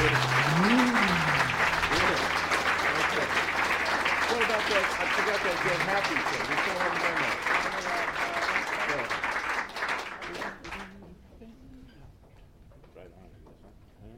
Okay. What about that? I forgot that Get Happy thing. We still haven't done